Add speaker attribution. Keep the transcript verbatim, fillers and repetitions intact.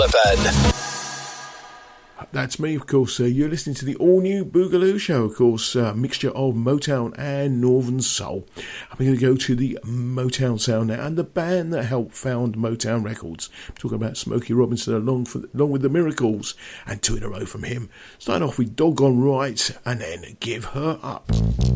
Speaker 1: That's me, of course. Uh, you're listening to the all-new Boogaloo Show, of course, uh, mixture of Motown and Northern Soul. I'm going to go to the Motown sound now, and the band that helped found Motown Records. I'm talking about Smokey Robinson along, for, along with the Miracles, and two in a row from him. Starting off with Doggone Right, and then Give Her Up.